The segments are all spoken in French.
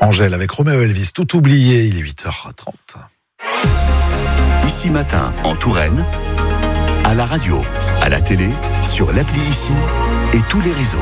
Angèle avec Roméo Elvis, tout oublié, il est 8h30. Ici Matin, en Touraine, à la radio, à la télé, sur l'appli Ici et tous les réseaux.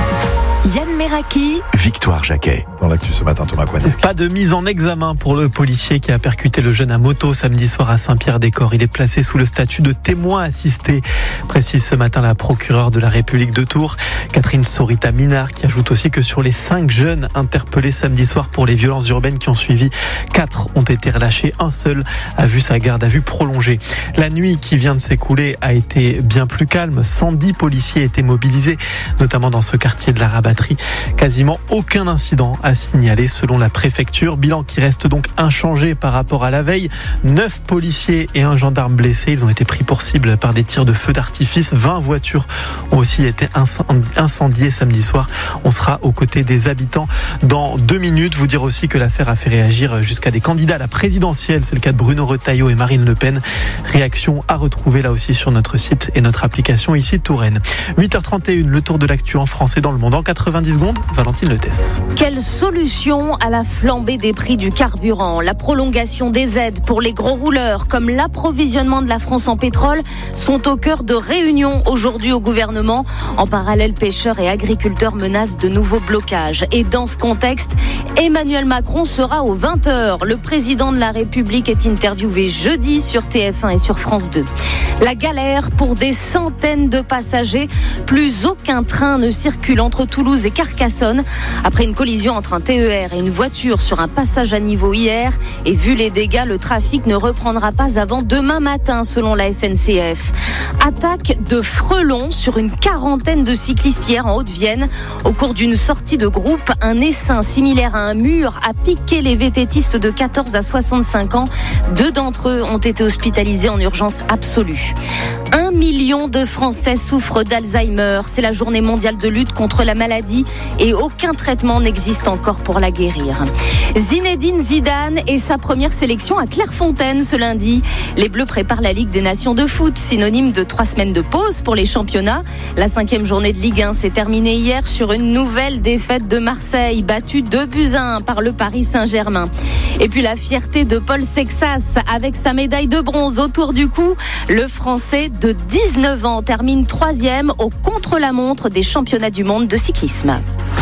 Yann Meraki, Victoire Jacquet. Dans l'actu ce matin, Thomas Coignac. Pas de mise en examen pour le policier qui a percuté le jeune à moto samedi soir à Saint-Pierre-des-Corps. Il est placé sous le statut de témoin assisté, précise ce matin la procureure de la République de Tours, Catherine Sorita-Minard, qui ajoute aussi que sur les 5 jeunes interpellés samedi soir pour les violences urbaines qui ont suivi, 4 ont été relâchés. Un seul a vu sa garde à vue prolongée. La nuit qui vient de s'écouler a été bien plus calme. 110 policiers étaient mobilisés, notamment dans ce quartier de la Rabatterie. Quasiment aucun incident à signaler selon la préfecture. Bilan qui reste donc inchangé par rapport à la veille. 9 policiers et un gendarme blessés. Ils ont été pris pour cible par des tirs de feu d'artifice. 20 voitures ont aussi été incendiées samedi soir. On sera aux côtés des habitants dans 2 minutes. Vous dire aussi que l'affaire a fait réagir jusqu'à des candidats à la présidentielle. C'est le cas de Bruno Retailleau et Marine Le Pen. Réaction à retrouver là aussi sur notre site et notre application ici Touraine. 8h31, le tour de l'actu en France et dans le monde. En 90 secondes, Valentine Letès. Quelle solution à la flambée des prix du carburant? La prolongation des aides pour les gros rouleurs, comme l'approvisionnement de la France en pétrole, sont au cœur de réunions aujourd'hui au gouvernement. En parallèle, pêcheurs et agriculteurs menacent de nouveaux blocages. Et dans ce contexte, Emmanuel Macron sera aux 20h. Le président de la République est interviewé jeudi sur TF1 et sur France 2. La galère pour des centaines de passagers. Plus aucun train ne circule entre Toulouse et Carcassonne après une collision entre un TER et une voiture sur un passage à niveau hier. Et vu les dégâts, le trafic ne reprendra pas avant demain matin selon la SNCF. Attaque de frelons sur une quarantaine de cyclistes hier en Haute-Vienne. Au cours d'une sortie de groupe, un essaim similaire à un mur a piqué les vététistes de 14 à 65 ans. 2 d'entre eux ont été hospitalisés en urgence absolue. 1 million de Français souffrent d'Alzheimer. C'est la journée mondiale de lutte contre la maladie et aucun traitement n'existe encore pour la guérir. Zinedine Zidane et sa première sélection à Clairefontaine ce lundi. Les Bleus préparent la Ligue des Nations de foot, synonyme de 3 semaines de pause pour les championnats. La 5e journée de Ligue 1 s'est terminée hier sur une nouvelle défaite de Marseille, battue 2-1 par le Paris Saint-Germain. Et puis la fierté de Paul Sexas avec sa médaille de bronze autour du cou. Le Français de 19 ans termine 3e au contre-la-montre des championnats du monde de cyclisme.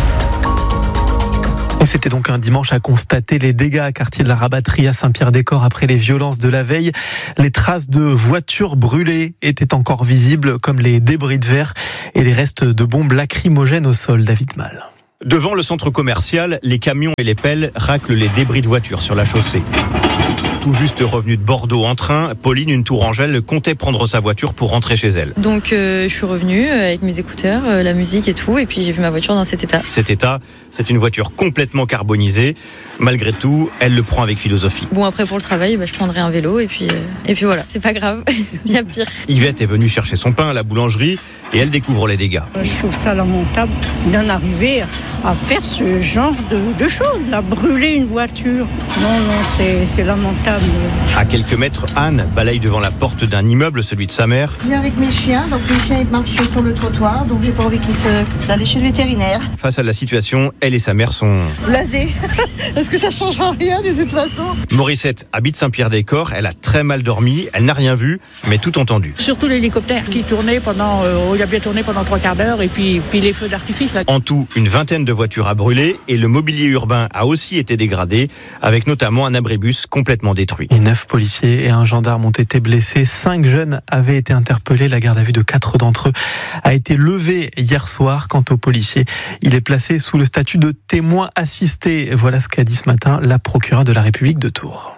Et c'était donc un dimanche à constater les dégâts à quartier de la Rabatterie à Saint-Pierre-des-Corps après les violences de la veille. Les traces de voitures brûlées étaient encore visibles, comme les débris de verre et les restes de bombes lacrymogènes au sol. David Mal. Devant le centre commercial, les camions et les pelles raclent les débris de voitures sur la chaussée. Tout juste revenue de Bordeaux en train, Pauline, une Tourangelle, comptait prendre sa voiture pour rentrer chez elle. Donc je suis revenue avec mes écouteurs, la musique et tout, et puis j'ai vu ma voiture dans cet état. Cet état, c'est une voiture complètement carbonisée. Malgré tout, elle le prend avec philosophie. Bon, après pour le travail, je prendrai un vélo et puis voilà, c'est pas grave, il y a pire. Yvette est venue chercher son pain à la boulangerie et elle découvre les dégâts. Je trouve ça lamentable d'en arriver à faire ce genre de choses, là, brûler une voiture. Non, c'est lamentable. À quelques mètres, Anne balaye devant la porte d'un immeuble, celui de sa mère. Je viens avec mes chiens, donc les chiens ils marchent sur le trottoir, donc j'ai pas envie d'aller chez le vétérinaire. Face à la situation, elle et sa mère sont blasés, parce que ça changera rien de toute façon. Morissette habite Saint-Pierre-des-Corps, elle a très mal dormi, elle n'a rien vu, mais tout entendu. Surtout l'hélicoptère qui tournait il a bien tourné pendant 3 quarts d'heure, et puis les feux d'artifice. Là. En tout, une vingtaine de voitures a brûlé et le mobilier urbain a aussi été dégradé, avec notamment un abribus complètement détruit. Et 9 policiers et un gendarme ont été blessés. 5 jeunes avaient été interpellés. La garde à vue de 4 d'entre eux a été levée hier soir. Quant au policier, il est placé sous le statut de témoin assisté. Voilà ce qu'a dit ce matin la procureure de la République de Tours.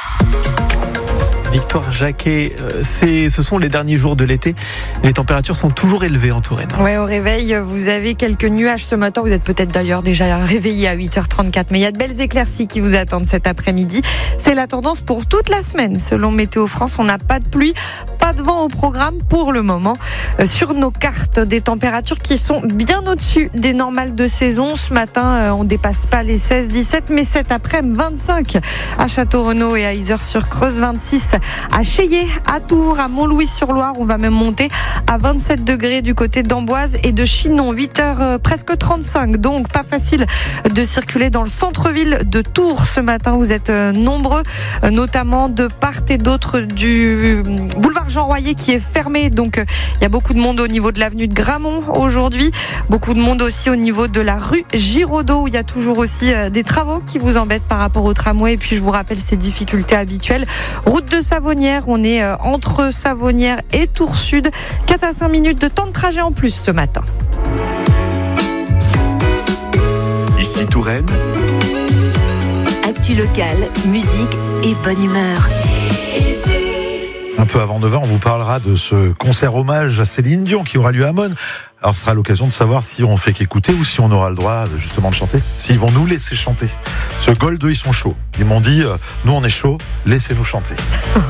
Victoire Jacquet, ce sont les derniers jours de l'été. Les températures sont toujours élevées en Touraine. Ouais, au réveil, vous avez quelques nuages ce matin. Vous êtes peut-être d'ailleurs déjà réveillé à 8h34. Mais il y a de belles éclaircies qui vous attendent cet après-midi. C'est la tendance pour toute la semaine. Selon Météo France, on n'a pas de pluie, pas de vent au programme pour le moment. Sur nos cartes, des températures qui sont bien au-dessus des normales de saison. Ce matin, on dépasse pas les 16-17, mais cet après-midi, 25 à Château-Renaud et à Yzeure-sur-Creuse, 26 à Cheillet, à Tours, à Montlouis-sur-Loire. On va même monter à 27 degrés du côté d'Amboise et de Chinon. 8h presque 35, donc pas facile de circuler dans le centre-ville de Tours ce matin. Vous êtes nombreux, notamment de part et d'autre du boulevard Jean Royer qui est fermé. Donc il y a beaucoup de monde au niveau de l'avenue de Gramont aujourd'hui. Beaucoup de monde aussi au niveau de la rue Giraudot où il y a toujours aussi des travaux qui vous embêtent par rapport au tramway. Et puis je vous rappelle ces difficultés habituelles. Route de Savonnières, on est entre Savonnières et Tours Sud. 4 à 5 minutes de temps de trajet en plus ce matin. Ici Touraine. Actu locale, musique et bonne humeur. Un peu avant 9h, on vous parlera de ce concert hommage à Céline Dion qui aura lieu à Mons. Alors ce sera l'occasion de savoir si on fait qu'écouter ou si on aura le droit justement de chanter. S'ils vont nous laisser chanter. Ce Gold, ils sont chauds. Ils m'ont dit, nous on est chauds, laissez-nous chanter.